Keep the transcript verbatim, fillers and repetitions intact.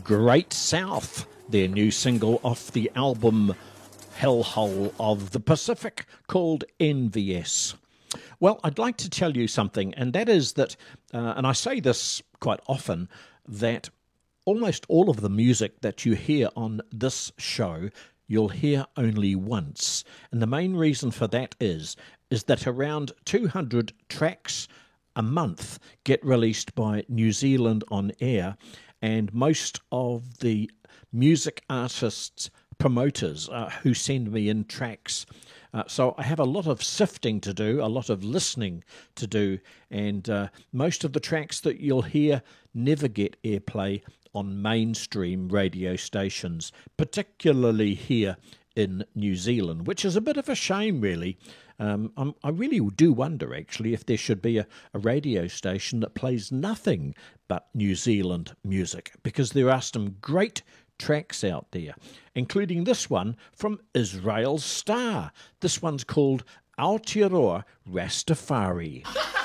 Great South, their new single off the album Hellhole of the Pacific called Envious. Well, I'd like to tell you something, and that is that, uh, and I say this quite often, that almost all of the music that you hear on this show, you'll hear only once. And the main reason for that is, is that around two hundred tracks a month get released by New Zealand On Air, and most of the music artists, promoters uh, who send me in tracks. Uh, so I have a lot of sifting to do, a lot of listening to do, and uh, most of the tracks that you'll hear never get airplay on mainstream radio stations, particularly here in New Zealand, which is a bit of a shame, really. Um, I'm, I really do wonder, actually, if there should be a, a radio station that plays nothing but New Zealand music, because there are some great tracks out there, including this one from Israel Star. This one's called Aotearoa Rastafari.